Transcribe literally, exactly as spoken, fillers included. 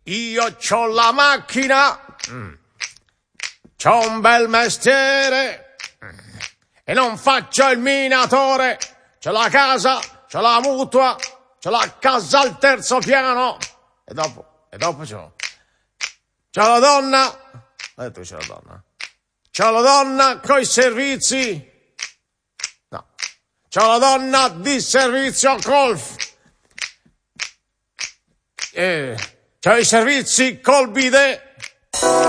Io c'ho la macchina, mm. c'ho un bel mestiere, mm. e non faccio il minatore. C'ho la casa, c'ho la mutua, c'ho la casa al terzo piano. E dopo, e dopo c'ho... C'ho la donna, ho detto che c'ho la donna. C'ho la donna coi servizi. No. C'ho la donna di servizio golf. Eh, c'ho i servizi col bidet.